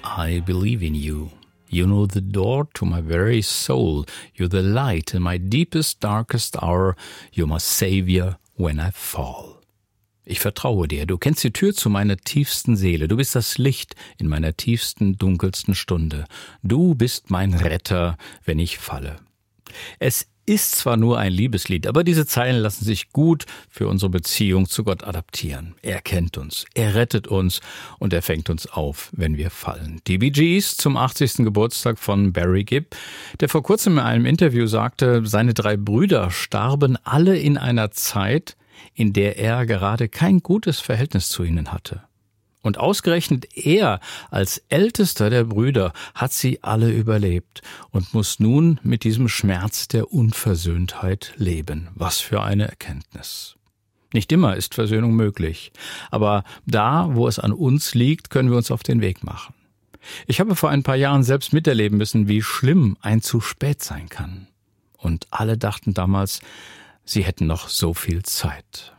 I believe in you. You know the door to my very soul. You're the light in my deepest, darkest hour. You're my savior when I fall. Ich vertraue dir. Du kennst die Tür zu meiner tiefsten Seele. Du bist das Licht in meiner tiefsten, dunkelsten Stunde. Du bist mein Retter, wenn ich falle. Es ist zwar nur ein Liebeslied, aber diese Zeilen lassen sich gut für unsere Beziehung zu Gott adaptieren. Er kennt uns, er rettet uns und er fängt uns auf, wenn wir fallen. Die Bee Gees zum 80. Geburtstag von Barry Gibb, der vor kurzem in einem Interview sagte, seine 3 Brüder starben alle in einer Zeit, in der er gerade kein gutes Verhältnis zu ihnen hatte. Und ausgerechnet er als ältester der Brüder hat sie alle überlebt und muss nun mit diesem Schmerz der Unversöhntheit leben. Was für eine Erkenntnis. Nicht immer ist Versöhnung möglich, aber da, wo es an uns liegt, können wir uns auf den Weg machen. Ich habe vor ein paar Jahren selbst miterleben müssen, wie schlimm ein zu spät sein kann. Und alle dachten damals, sie hätten noch so viel Zeit.